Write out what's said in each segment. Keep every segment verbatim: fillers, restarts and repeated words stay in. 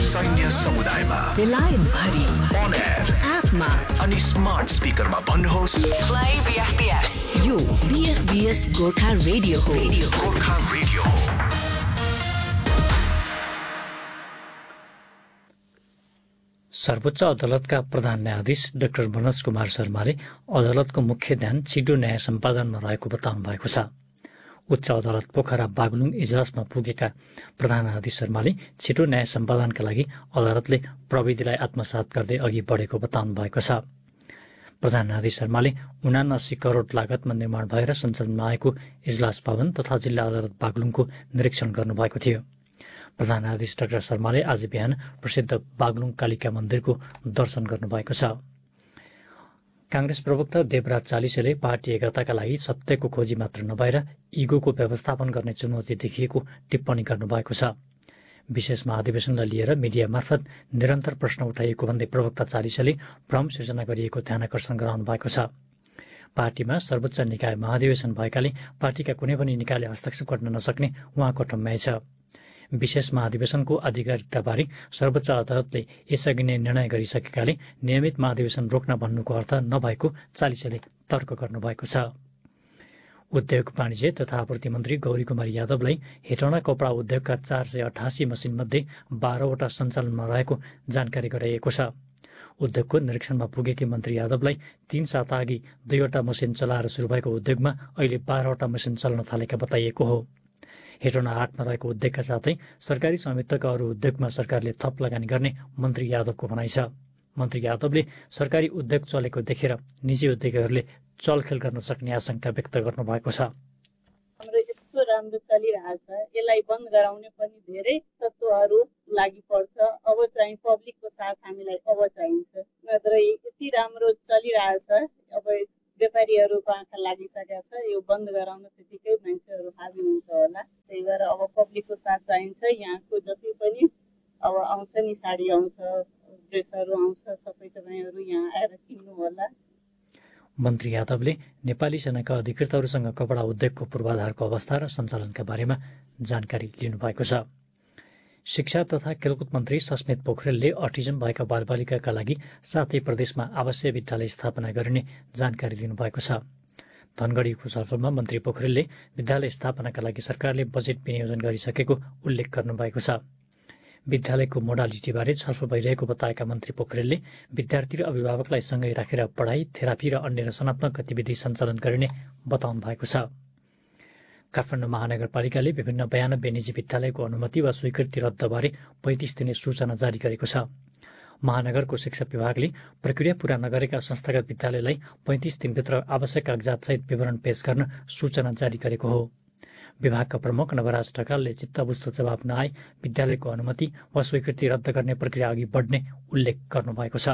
सैन्य समुदायमा बेलायत भरि on air एपमा अनि स्मार्ट स्पिकरमा भन्नुहोस् Play B F B S. यो B F B S Gorkha radio हो। गोर्खा रेडियो हो। सर्वोच्च अदालतका प्रधान न्यायाधीश डाक्टर मनोज कुमार शर्माले अदालतको मुख्य ध्यान छिटो न्याय सम्पादनमा रहेको बताउनु भएको छ। उच्च अदालत पोखरा बागलुङ इजलासमा पुगेका प्रधान न्यायाधीश शर्माले छिटो न्याय सम्पादनका लागि अदालतले प्रविधिलाई आत्मसात गर्दै अघि बढेको बताउनु भएको छ। प्रधान न्यायाधीश शर्माले उनासी करोड लागतमा निर्माण भएर सञ्चालनमा आएको इजलास भवन तथा जिल्ला अदालत बागलुङको निरीक्षण गर्नुभएको थियो। प्रधान न्यायाधीश डाक्टर शर्माले आज बिहान प्रसिद्ध बागलुङ कालिका मन्दिरको दर्शन गर्नुभएको छ। कांग्रेस प्रवक्ता देवराज चालिसेले पार्टी एकताका लागि सत्यको खोजी मात्र नभएर इगोको व्यवस्थापन गर्ने चुनौती देखिएको टिप्पणी गर्नुभएको छ। विशेष महाधिवेशनलाई लिएर मिडिया मार्फत निरन्तर प्रश्न उठाइएको भन्दै प्रवक्ता चालिसेले भ्रम सिर्जना गरिएको ध्यानकर्षण गराउनु भएको छ। पार्टीमा सर्वोच्च निकाय महाधिवेशन भएकाले पार्टीका कुनै पनि निकायले हस्तक्षेप गर्न नसक्ने उहाँको ठम्याइ छ। विशेष महाधिवेशनको आधिकारिकताबारे सर्वोच्च अदालतले यसअघि नै निर्णय गरिसकेकाले नियमित महाधिवेशन रोक्न भन्नुको अर्थ नभएको चालिसेले तर्क गर्नुभएको छ। उद्योग वाणिज्य तथा आपूर्ति मन्त्री गौरी कुमारी यादवलाई हेटौँडा कपडा उद्योगका चार सय अठासी मसिनमध्ये बाह्रवटा सञ्चालनमा रहेको जानकारी गराइएको छ। उद्योगको निरीक्षणमा पुगेकी मन्त्री यादवलाई तीन साता अघि दुईवटा मसिन चलाएर सुरु भएको उद्योगमा अहिले बाह्रवटा मसिन चल्न थालेका बताइएको हो। हेटौँडा आठमा रहेको उद्योगका साथै सरकारी स्वामित्वका अरू उद्योगमा सरकारले थप लगानी गर्ने मन्त्री यादवको भनाइ छ। मन्त्री यादवले सरकारी उद्योग चलेको देखेर निजी उद्योगहरूले चलखेल गर्न सक्ने आशंका व्यक्त गर्नुभएको छ। हाम्रो यस्तो राम्रो चलिरहेछ, यसलाई बन्द गराउने पनि धेरै तत्त्वहरू लागि पर्छ। अब चाहिँ पब्लिकको साथ हामीलाई अब चाहिन्छ, नत्र यति राम्रो चलिरहेछ। अब व्यापारीहरूको आँखा लागिसकेको छ, यो बन्द गराउन त्यतिकै मान्छेहरू हाबी हुन्छ होला। त्यही भएर अब पब्लिकको साथ चाहिन्छ। यहाँको जति पनि अब आउँछ नि, साडी आउँछ, ड्रेसहरू आउँछ, सबै तपाईँहरू यहाँ आएर किन्नु होला। मन्त्री यादवले नेपाली सेनाका अधिकृतहरूसँग कपडा उद्योगको पूर्वाधारको अवस्था र सञ्चालनका बारेमा जानकारी लिनुभएको छ। शिक्षा तथा खेलकुद मन्त्री सस्मित पोखरेलले अटिजम भएका बालबालिकाका लागि सातै प्रदेशमा आवासीय विद्यालय स्थापना गरिने जानकारी दिनुभएको छ। धनगढीको छलफलमा मन्त्री पोखरेलले विद्यालय स्थापनाका लागि सरकारले बजेट विनियोजन गरिसकेको उल्लेख गर्नुभएको छ। विद्यालयको मोडालिटीबारे छलफल भइरहेको बताएका मन्त्री पोखरेलले विद्यार्थी र अभिभावकलाई सँगै राखेर पढाइ, थेरापी र अन्य रचनात्मक गतिविधि सञ्चालन गरिने बताउनु भएको छ। काठमाडौँ महानगरपालिकाले विभिन्न बयानब्बे निजी विद्यालयको अनुमति वा स्वीकृति रद्दबारे पैँतिस दिने सूचना जारी गरेको छ। महानगरको शिक्षा विभागले प्रक्रिया पूरा नगरेका संस्थागत विद्यालयलाई पैँतिस दिनभित्र आवश्यक कागजातसहित विवरण पेश गर्न सूचना जारी गरेको हो। विभागका प्रमुख नवराज ढकालले चित्तबुझ्दो जवाब नआए विद्यालयको अनुमति वा स्वीकृति रद्द गर्ने प्रक्रिया अघि बढ्ने उल्लेख गर्नुभएको छ।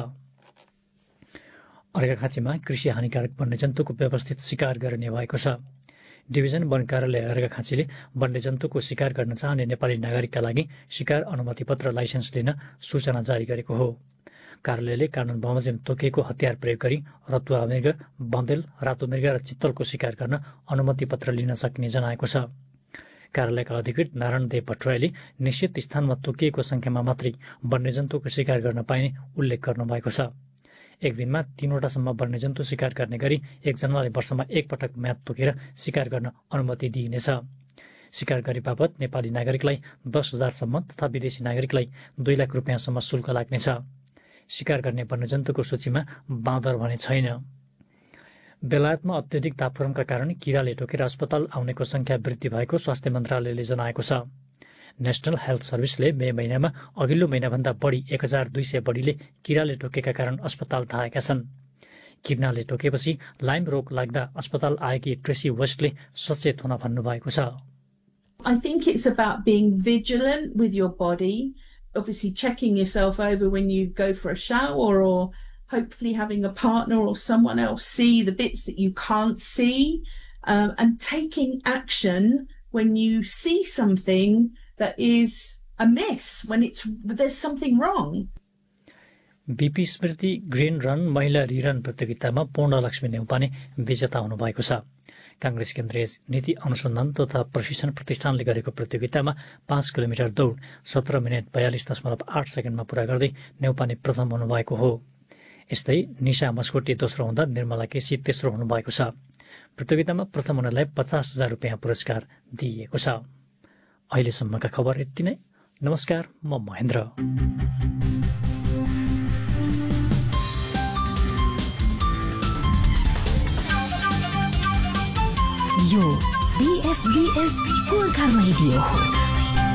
अर्घाखाँचीमा कृषि हानिकारक वन्यजन्तुको व्यवस्थित शिकार गरिने भएको छ। डिभिजन वन कार्यालय अर्घाखाँचीले वन्यजन्तुको शिकार गर्न चाहने नेपाली नागरिकका लागि शिकार अनुमति पत्र लाइसेन्स लिन सूचना जारी गरेको हो। कार्यालयले कानुन बमोजिम तोकिएको हतियार प्रयोग गरी रतुवा मृग, बन्देल, रातो मृग र चित्तलको शिकार गर्न अनुमति पत्र लिन सक्ने जनाएको छ। कार्यालयका अधिकृत नारायण देव भट्टराईले निश्चित स्थानमा तोकिएको संख्यामा मात्रै वन्यजन्तुको शिकार गर्न पाइने उल्लेख गर्नुभएको छ। एक दिनमा तीनवटासम्म वन्यजन्तु शिकार गर्ने गरी एकजनालाई वर्षमा एकपटक म्याद तोकेर शिकार गर्न अनुमति दिइनेछ। शिकार गरे बापत नेपाली नागरिकलाई दस हजारसम्म तथा विदेशी नागरिकलाई दुई लाख रुपियाँसम्म शुल्क लाग्नेछ। शिकार गर्ने वन्यजन्तुको सूचीमा बाँदर भने छैन। बेलायतमा अत्यधिक तापक्रमका कारण किराले टोकेर अस्पताल आउनेको संख्या वृद्धि भएको स्वास्थ्य मन्त्रालयले जनाएको छ। नेशनल हेल्थ सर्भिसले मे महिनामा अघिल्लो महिनाभन्दा बढी एक हजार दुई सय बढीले किराले टोकेका कारण अस्पताल धाएका छन्। किराले टोकेपछि लाइम रोग लाग्दा अस्पताल आएकी ट्रेसी वेस्टले सचेत हुन भन्नुभएको छ। I think it's about being vigilant with your body, obviously checking yourself over when you go for a shower, or hopefully having a partner or someone else see the bits that you can't see, um, and taking action when you see something that is amiss, when it's there's something wrong. BP Smriti green run महिला रिरन प्रतियोगितामा पूर्णलक्ष्मी नेउपाने विजेता हुनुभएको छ। काङ्ग्रेस केन्द्रीय नीति अनुसन्धान तथा प्रशिक्षण प्रतिष्ठानले गरेको प्रतियोगितामा पाँच किलोमिटर दौड सत्र मिनट बयालिस दशमलव आठ सेकेन्डमा पुरा गर्दै नेउपाने प्रथम हुनुभएको हो। यस्तै निशा मस्कोटी दोस्रो हुँदा निर्मला केसी तेस्रो हुनुभएको छ। प्रतियोगितामा प्रथम हुनेलाई पचास हजार रुपियाँ पुरस्कार दिइएको छ। अहिलेसम्मका खबर यति नै। नमस्कार, म महेन्द्र। यो बीएफबीएस गोर्खा रेडियो हो।